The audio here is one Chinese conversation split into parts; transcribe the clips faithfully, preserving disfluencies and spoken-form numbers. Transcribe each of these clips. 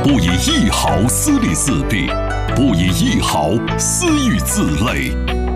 不以一毫私利私弊，不以一毫私欲自累。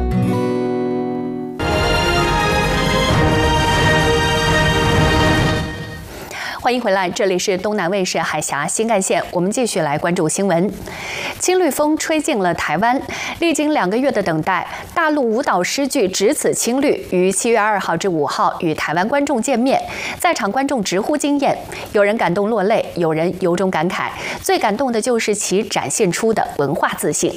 欢迎回来，这里是东南卫视海峡新干线，我们继续来关注新闻。青绿风吹进了台湾，历经两个月的等待，大陆舞蹈诗句《只此青绿》于七月二号至五号与台湾观众见面，在场观众直呼惊艳，有人感动落泪，有人由衷感慨，最感动的就是其展现出的文化自信。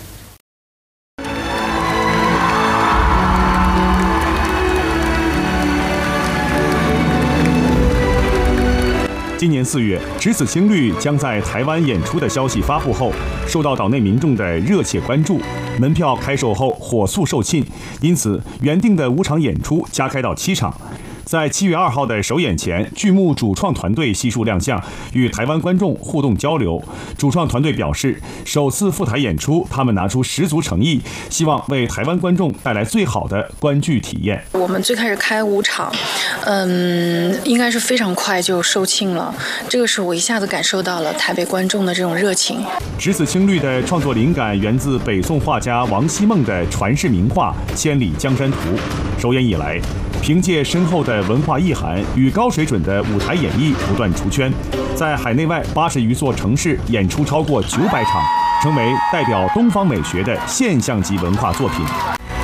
今年四月，《只此青绿》将在台湾演出的消息发布后，受到岛内民众的热切关注。门票开售后火速售罄，因此原定的五场演出加开到七场。在七月二号的首演前，剧目主创团队悉数亮相，与台湾观众互动交流。主创团队表示，首次赴台演出，他们拿出十足诚意，希望为台湾观众带来最好的观剧体验。 我们最开始开五场，嗯，应该是非常快就售罄了。这个是我一下子感受到了台北观众的这种热情。 只此青绿的创作灵感源自北宋画家王希孟的传世名画《千里江山图》。首演以来，凭借深厚的文化意涵与高水准的舞台演绎不断出圈，在海内外八十余座城市演出超过九百场，成为代表东方美学的现象级文化作品。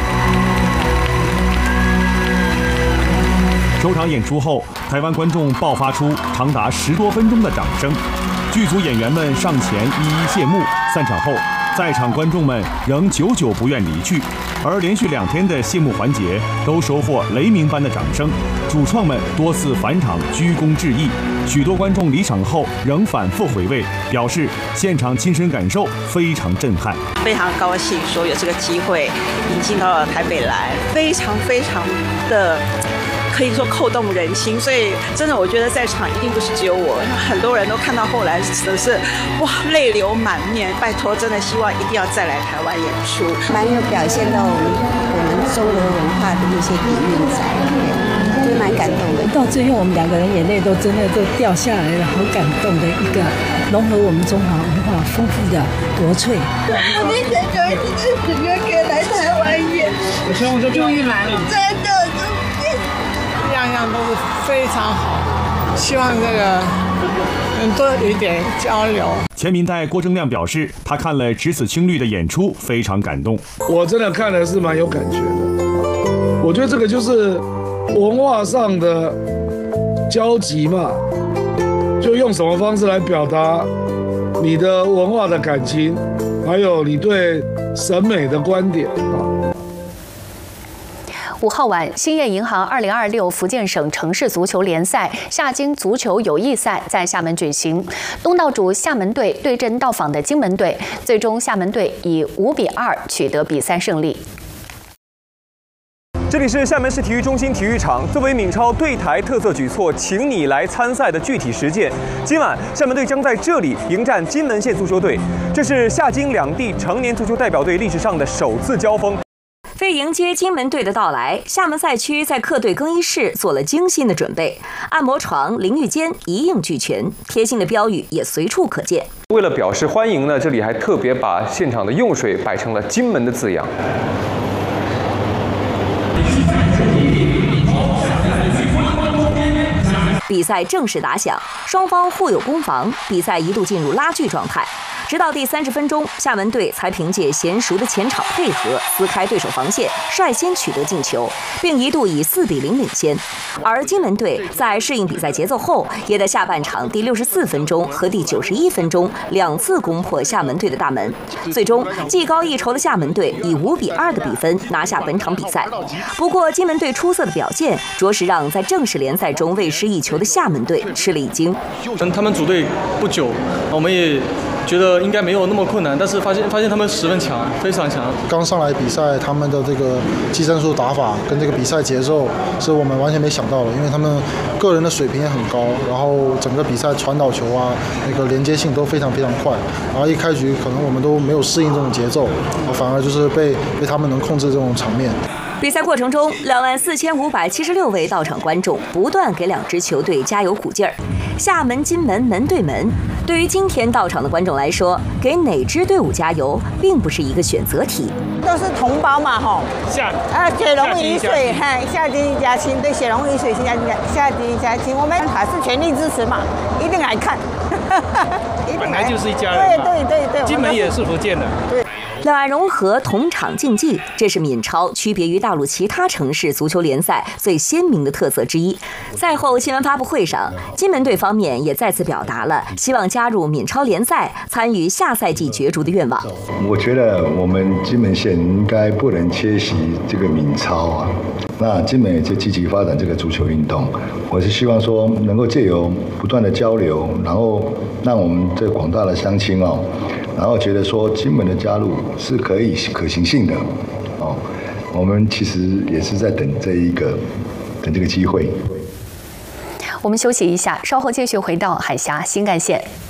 首场演出后，台湾观众爆发出长达十多分钟的掌声，剧组演员们上前一一谢幕。散场后，在场观众们仍久久不愿离去，而连续两天的谢幕环节都收获雷鸣般的掌声，主创们多次返场鞠躬致意，许多观众离场后仍反复回味，表示现场亲身感受非常震撼。 非常高兴说有这个机会引进到了台北来，非常非常的可以说扣动人心，所以真的我觉得在场一定不是只有我，很多人都看到后来真的是哇泪流满面，拜托真的希望一定要再来台湾演出， 蛮有表现到我们我们中国文化的一些底蕴在，就蛮感动的。 到最后我们两个人眼泪都真的都掉下来了，好感动的一个融合我们中华文化丰富的国粹。 我那天就一直许愿可以来台湾演， 我希望就终于来了， 真的。 样样都是非常好，希望这个能多一点交流。 前民代郭正亮表示，他看了《只此青绿》的演出，非常感动。 我真的看了是蛮有感觉的，我觉得这个就是文化上的交集嘛，就用什么方式来表达你的文化的感情，还有你对审美的观点啊。 五号晚，兴业银行二零二六福建省城市足球联赛夏金足球友谊赛在厦门举行，东道主厦门队对阵到访的金门队，最终厦门队以五比二取得比赛胜利。 这里是厦门市体育中心体育场，作为闽超对台特色举措，请你来参赛的具体实践。今晚厦门队将在这里迎战金门县足球队，这是厦金两地成年足球代表队历史上的首次交锋。 为迎接金门队的到来，厦门赛区在客队更衣室做了精心的准备，按摩床、淋浴间一应俱全，贴心的标语也随处可见。 为了表示欢迎呢，这里还特别把现场的用水摆成了金门的字样。 比赛正式打响，双方互有攻防，比赛一度进入拉锯状态。直到第三十分钟，厦门队才凭借娴熟的前场配合，撕开对手防线，率先取得进球，并一度以四比零领先。而金门队在适应比赛节奏后，也在下半场第六十四分钟和第九十一分钟两次攻破厦门队的大门。最终，技高一筹的厦门队以五比二的比分拿下本场比赛。不过，金门队出色的表现，着实让在正式联赛中未失一球的厦门队吃了一惊。 跟他们组队不久，我们也觉得应该没有那么困难，但是发现发现他们十分强，非常强。 刚上来比赛，他们的这个技战术打法跟这个比赛节奏是我们完全没想到的，因为他们个人的水平也很高，然后整个比赛传导球啊，那个连接性都非常非常快。然后一开局可能我们都没有适应这种节奏，反而就是被被他们能控制这种场面。 比赛过程中，两万四千五百七十六位到场观众不断给两支球队加油鼓劲儿。厦门、金门门对门， 对于今天到场的观众来说，给哪支队伍加油并不是一个选择题， 都是同胞嘛，吼， 下啊，血浓于水，嗨，下地一家亲，对，血浓于水，下地下地一家亲，我们还是全力支持嘛，一定来看， 本来就是一家人嘛， 对对对对， 金门也是福建的， 对。 两岸融合，同场竞技，这是闽超区别于大陆其他城市足球联赛最鲜明的特色之一。赛后新闻发布会上，金门队方面也再次表达了希望加入闽超联赛、参与下赛季角逐的愿望。 我觉得我们金门县应该不能缺席这个闽超啊。那金门也在积极发展这个足球运动，我是希望说能够借由不断的交流，然后让我们这广大的乡亲哦，然后觉得说金门的加入是可以可行性的哦。我们其实也是在等这一个等这个机会。 我们休息一下，稍后继续回到海峡新干线。